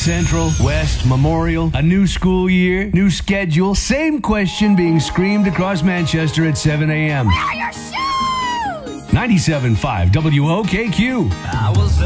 Central, West, Memorial, a new school year, new schedule, same question being screamed across Manchester at 7 a.m. Where are your shoes? 97.5 WOKQ.